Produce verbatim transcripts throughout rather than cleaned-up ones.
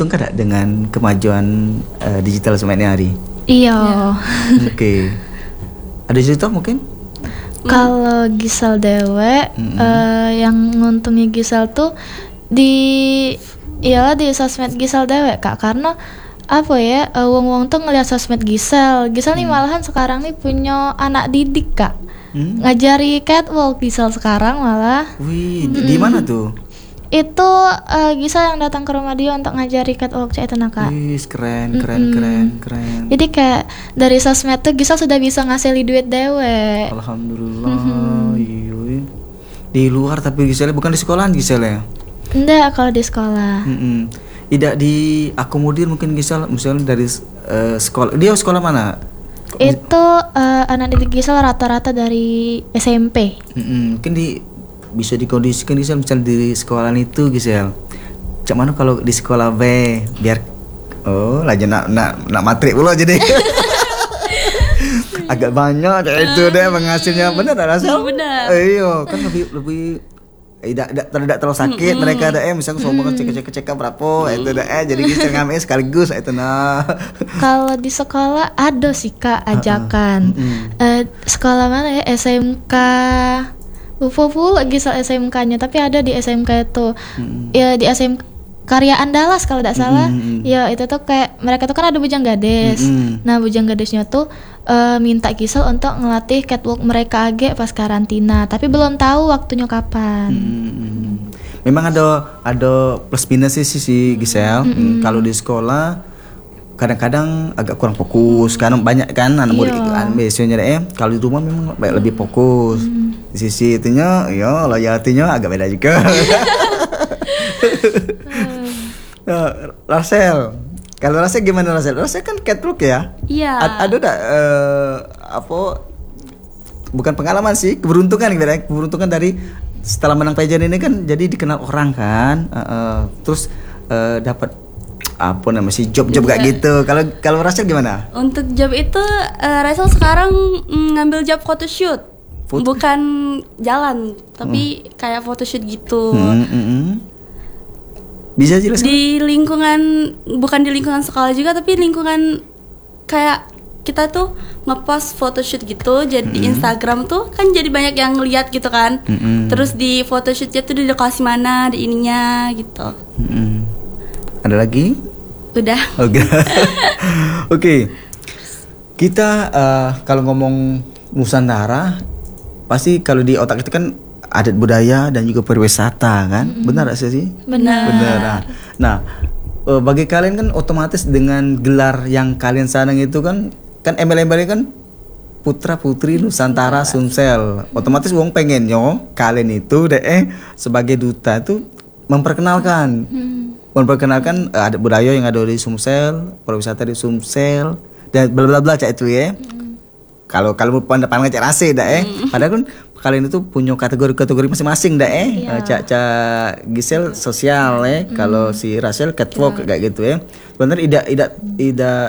beruntung kan dengan kemajuan uh, digital semakin hari? Iya. Oke. Okay. Ada cerita mungkin? Kalau Gisel dewe, mm-hmm. uh, yang nguntungi Gisel tuh di iyalah di sosmed Gisel dewe Kak, karena apa ya, uh, wong-wong tuh ngeliat sosmed Gisel. Gisel hmm. nih malahan sekarang nih punya anak didik Kak. Hmm? Ngajari catwalk Gisel sekarang malah. Wih, mm-hmm. di mana tuh? Itu uh, Gisel yang datang ke rumah dia untuk ngajari catwalk cek itu nah Kak. Wih, keren, keren, mm-hmm. keren, keren. Jadi kayak dari sosmed tuh Gisel sudah bisa ngasih duit dewe. Alhamdulillah. Mm-hmm. Iya. Di luar tapi Gisel bukan di sekolahan Gisel ya? Enggak, kalau di sekolah. Mm-hmm. Tidak diakomodir mungkin Gisel misalnya dari uh, sekolah. Dia sekolah mana? Itu uh, anak didik Gisel rata-rata dari S M P. Mm-hmm. Mungkin di bisa dikondisikan Gisel misalnya di sekolah itu Gisel. Cak mana kalau di sekolah B biar oh lagi nak nak nak matrik pula jadi. Agak banyak itu deh penghasilnya, benar tak Rasel? Benar. Iya, kan lebih lebih tidak tidak tidak terlalu sakit mm-hmm. mereka ada eh misalnya sombong mm-hmm. cek cek cek berapa itu dah eh jadi Gisel ngambil sekaligus itu nah. Kalau di sekolah ada sih Kak ajakan. Uh-uh. Mm-hmm. Uh, sekolah mana ya, S M K lupa pula Gisel S M K-nya, tapi ada di S M K itu. Mm-hmm. Ya di S M K Karya Andalas kalau tidak salah. Mm-hmm. Ya itu tuh kayak mereka tuh kan ada bujang gadis. Mm-hmm. Nah bujang gadisnya tuh uh, minta Gisel untuk ngelatih catwalk mereka age pas karantina, tapi belum tahu waktunya kapan. Mm-hmm. Memang ada ada plus minus sih si Gisel. Mm-hmm. Kalau di sekolah kadang-kadang agak kurang fokus karena banyak kan anak murid biasanya deh. Kalau di rumah memang baik lebih fokus. Mm. Di sisi itunya ya loyaltinya agak beda juga. Nah, Rasel, kalau Rasel gimana Rasel? Rasel kan catwalk ya? Iya. A- ada tak uh, apa? Bukan pengalaman sih, keberuntungan gitu ya. Keberuntungan dari setelah menang pageant ini kan jadi dikenal orang kan. Uh, uh, terus uh, dapat apa namanya sih job-job kayak gitu. Kalau kalau Rasel gimana? Untuk job itu uh, Rasel sekarang mm, ngambil job photoshoot. Foto? Bukan jalan, tapi hmm. kayak photoshoot gitu. Hmm, hmm, hmm. Bisa jelaskan? Di lingkungan, bukan di lingkungan sekolah juga, tapi lingkungan kayak kita tuh ngepost photoshoot gitu. Jadi hmm. di Instagram tuh kan jadi banyak yang ngeliat gitu kan. Hmm. Terus di photoshootnya tuh di lokasi mana, di ininya gitu. Hmm. Ada lagi? Udah. Oke. Okay. Okay. Kita uh, kalau ngomong Nusantara, pasti kalau di otak itu kan adat budaya dan juga pariwisata kan, mm-hmm. benar gak sih? Benar. Benar. Nah, uh, bagi kalian kan otomatis dengan gelar yang kalian senang itu kan, kan embel-embelnya kan putra putri Nusantara Sumsel. Otomatis wong pengen yo kalian itu deh eh, sebagai duta itu memperkenalkan, mm-hmm. memperkenalkan uh, adat budaya yang ada di Sumsel, pariwisata di Sumsel dan bla bla bla cak itu ya. Mm-hmm. Kalau kalau pandang cak rase dah eh, mm-hmm. padahal kan kalian itu punya kategori-kategori masing-masing dah eh. Iya. Cak-cak Gisel sosial eh. Mm. Kalau si Rasel catwalk yeah. kayak gitu ya. Sebenarnya tidak tidak tidak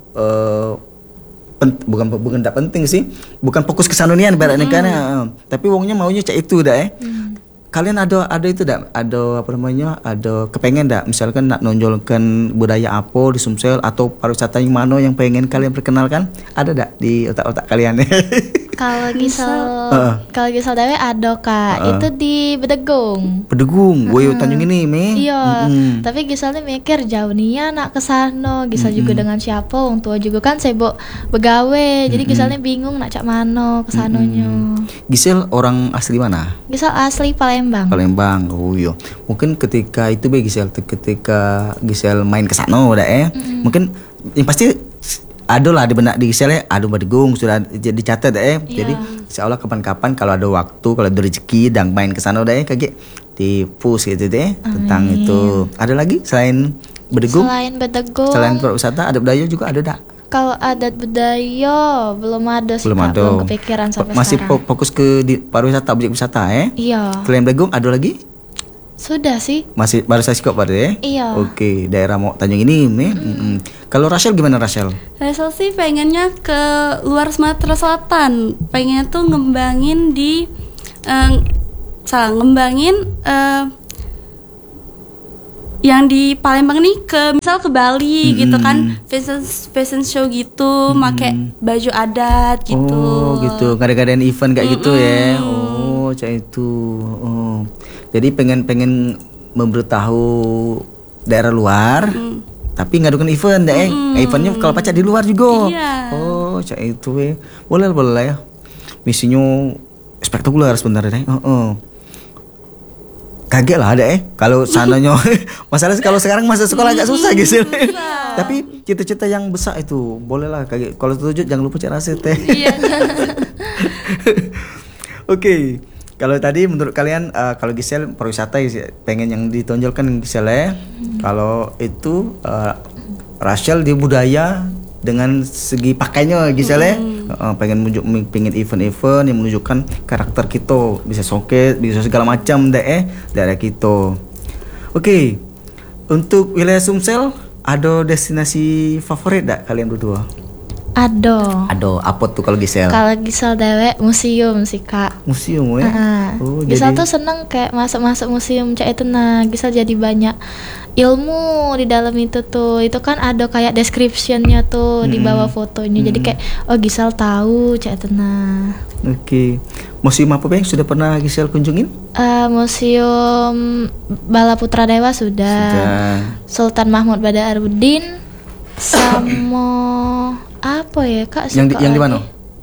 uh, pen, bukan bukan tidak penting sih. Bukan fokus ke sanunian baratnya mm. kan. Uh, tapi wongnya maunya cak itu dah eh. Mm. Kalian ada ada itu dak? Ada apa namanya? Ada kepengen dak? Misalkan nak nonjolkan budaya apa di Sumsel atau pariwisata yang mana yang pengen kalian perkenalkan? Ada dak di otak-otak kalian? Kalau Gisel, uh. kalau Gisel Dewe ada Kak, uh. itu di Bedegung. Bedegung, uh. woi Tanjung ini me. Iya, mm-hmm. tapi Gisel nih mikir jauh nih ya nak kesana. Gisel mm-hmm. juga dengan siapa? Wong tua juga kan sibuk begawe, mm-hmm. jadi Gisel nih bingung nak cak mano kesanonya. Mm-hmm. Gisel orang asli mana? Gisel asli Palembang. Palembang, oh iya. Mungkin ketika itu be Gisel, ketika Gisel main kesana udah eh, mm-hmm. mungkin yang pasti ada lah di benak di Gisel ya, aduh Bedegung sudah jadi catat eh. Yeah. Jadi insya Allah kapan-kapan kalau ada waktu, kalau ada rezeki dan main ke sana udah eh kayak di push gitu deh tentang itu. Ada lagi selain Bedegung? Selain Bedegung. Selain pariwisata, ada budaya juga ada dak? Kalau adat budaya belum ada sih, belum, Kak, ada. belum kepikiran sampai Masih sekarang. Masih fokus ke di pariwisata, objek wisata eh? Iya. Selain Bedegung ada lagi? Sudah sih. Masih baru saya sikap pada ya? Iya. Oke, daerah mau Tanjung ini nih. Mm-hmm. Kalau Rasel gimana Rasel? Rasel sih pengennya ke luar Sumatera Selatan. Pengennya tuh ngembangin di uh, salah ngembangin uh, yang di Palembang nih ke misal ke Bali Mm-mm. gitu kan, fashion fashion show gitu, make baju adat gitu. Oh gitu, ngadain event kayak gitu ya. Oh kayak itu. Oh. Jadi pengen-pengen memberitahu daerah luar, tapi ngadakan event deh. Eventnya kalau pacak di luar juga. Iya. Oh kayak itu ya. Boleh boleh ya. Misinya spektakuler sebenarnya. Oh, oh. Kaget lah ada eh kalau sananya masalah kalau sekarang masa sekolah agak susah gitu. Tapi cita-cita yang besar itu bolehlah kaget. Kalau setuju jangan lupa cek rasa teh. Iya. Oke. Kalau tadi menurut kalian uh, kalau Gisel pariwisata pengen yang ditonjolkan Gisel ya. Kalau itu uh, Rachel di budaya dengan segi pakainya Gisel ya. Uh, pengen menunjuk pengen event-event yang menunjukkan karakter kita, bisa showcase, bisa segala macam deh eh daerah kita. Oke. Untuk wilayah Sumsel ada destinasi favorit tak kalian berdua? Ado. Ada apa tuh kalau Gisel? Kalau Gisel dewek museum sih kak. Museum ya. Heeh. Oh, Gisel jadi tuh seneng kayak masuk-masuk museum cak itu, nah Gisel jadi banyak ilmu di dalam itu tuh. Itu kan ada kayak descriptionnya tuh di bawah fotonya. Jadi kayak oh Gisel tahu cak itu nah. Oke. Museum apa yang sudah pernah Gisel kunjungin? Eh, museum Bala Putra Dewa sudah. Sudah. Sultan Mahmud Badarudin sama apa ya kak? Yang di, suka yang di lagi. mana?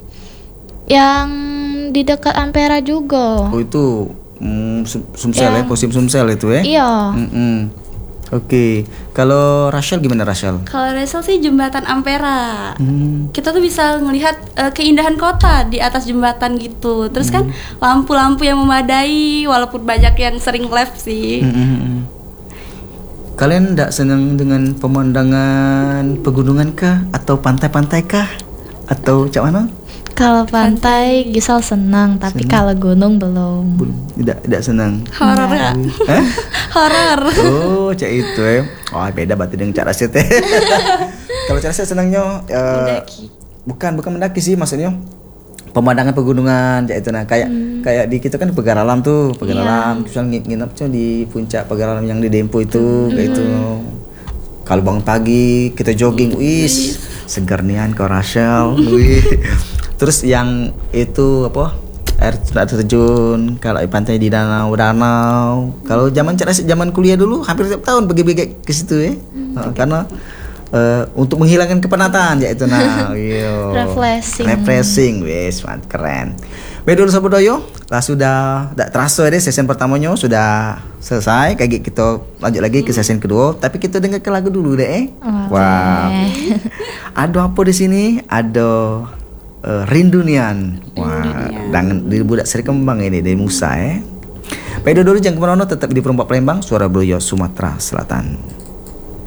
Yang di dekat Ampera juga. Oh itu mm, Sum- Sumsel ya, Yang- Museum Sumsel itu ya. Iya. Mm-mm. Oke. Kalau Rachel gimana Rachel? Kalau Resel sih jembatan Ampera. Hmm. Kita tuh bisa melihat eh, keindahan kota di atas jembatan gitu. Terus kan lampu-lampu yang memadai, walaupun banyak yang sering left sih. Mm-mm. Kalian tidak senang dengan pemandangan pegunungan kah atau pantai-pantai kah atau cak mana? Kalau pantai Gisel senang, tapi kalau gunung belum. Belum. Tidak tidak senang. Horor ya? Hah? Horor. Oh, cak itu ya. Oh, beda berarti dengan cara Rasyid. Kalau cara Rasyid senangnya eh, Mendaki. bukan bukan mendaki sih maksudnya. Pemandangan pegunungan cak itu nah kayak kayak di kita kan Pagar Alam tuh, Pagar Alam, terus ngi- nginepnya di puncak Pagar Alam yang di Dempo itu kayak itu. Kalau bangun pagi kita jogging, wis segar nian kau Rachel. Wih. Terus yang itu apa? Air air terjun, kalau di pantai di danau-danau. Kalau zaman cerdas zaman kuliah dulu hampir setiap tahun pergi-pergi ke situ ya. Nah, karena eh, untuk menghilangkan kepenatan ya itu nah. Iya. Refreshing. Refreshing, wes mantap, keren. Baik dulu Sobat Doyo, lah sudah tidak terasa deh sesi pertamanya sudah selesai. Kayak gitu kita lanjut lagi ke sesi kedua, tapi kita dengar ke lagu dulu deh. Eh. Oke. Wow. Ada apa di sini? Ada uh, Rindunian. Wah, dan di budak Seri Kembang ini dari Musa eh. Baik dulu jangan kemana-mana, tetap di Perempat Palembang, Suara Beliau Sumatera Selatan.